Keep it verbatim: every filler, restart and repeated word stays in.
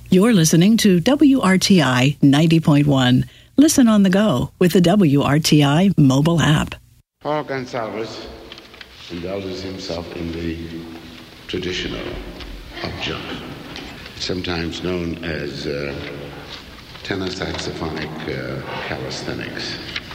You're listening to W R T I ninety point one. Listen on the go with the W R T I mobile app. Paul Gonsalves indulges himself in the traditional hop jump, sometimes known as uh, tenor saxophonic uh, calisthenics.